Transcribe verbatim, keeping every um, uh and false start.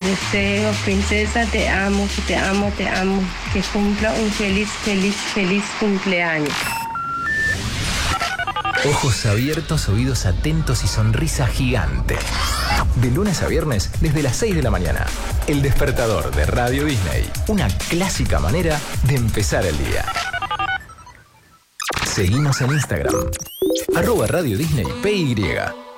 deseo, princesa, te amo, te amo, te amo. Que cumpla un feliz, feliz, feliz cumpleaños. Ojos abiertos, oídos atentos y sonrisa gigante. De lunes a viernes, desde las seis de la mañana. El despertador de Radio Disney. Una clásica manera de empezar el día. Seguimos en Instagram. Arroba Radio Disney P Y.